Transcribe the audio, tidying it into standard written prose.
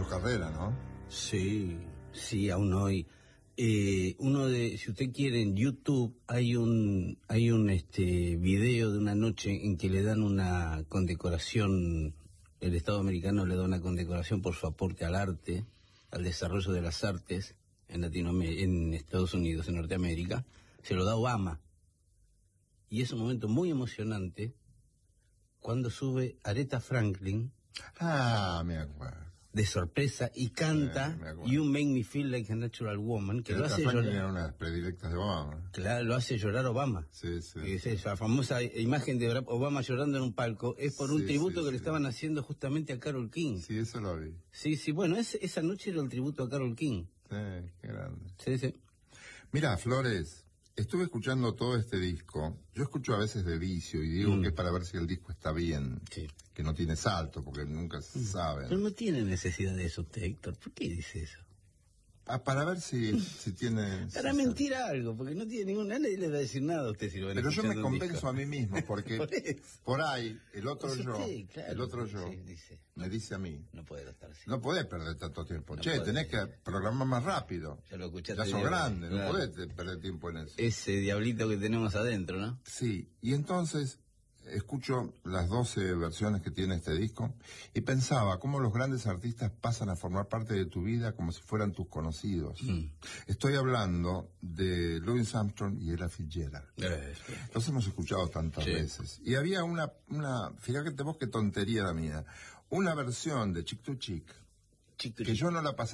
tu carrera, ¿no? Sí, sí, aún hoy. Si usted quiere, en YouTube hay un video de una noche en que le dan una condecoración, el Estado americano le da una condecoración por su aporte al arte, al desarrollo de las artes en Estados Unidos, en Norteamérica. Se lo da Obama. Y es un momento muy emocionante cuando sube Aretha Franklin. Ah, me acuerdo. De sorpresa, y canta You Make Me Feel Like a Natural Woman, que lo hace llorar. Era una de las predilectas de Obama. Claro, lo hace llorar Obama. Sí, sí. Y es esa famosa imagen de Obama llorando en un palco, es por un tributo que le estaban haciendo justamente a Carole King. Sí, eso lo vi. Sí, sí, bueno, esa noche era el tributo a Carole King. Sí, qué grande. Sí, sí. Mira, Flores, estuve escuchando todo este disco. Yo escucho a veces de vicio y digo que es para ver si el disco está bien. Sí. Que no tiene salto, porque nunca se sabe. Pero no tiene necesidad de eso usted, Héctor. ¿Por qué dice eso? Para ver si tiene... Para mentir algo, porque no tiene ninguna... Nadie le va a decir nada a usted si lo van a escuchar. Pero yo me convenzo a mí mismo, porque por ahí, el otro yo, dice, me dice a mí... No puede estar así. No podés perder tanto tiempo. No tenés que programar más rápido. Ya lo escuchaste. Ya sos grande, claro. No podés perder tiempo en eso. Ese diablito que tenemos adentro, ¿no? Sí, y entonces escucho las 12 versiones que tiene este disco y pensaba cómo los grandes artistas pasan a formar parte de tu vida como si fueran tus conocidos. Estoy hablando de Louis Armstrong y Ella Fitzgerald. Los hemos escuchado tantas veces. Y había una, fíjate vos qué tontería la mía, una versión de Chick to Chick, que yo no la pasaba.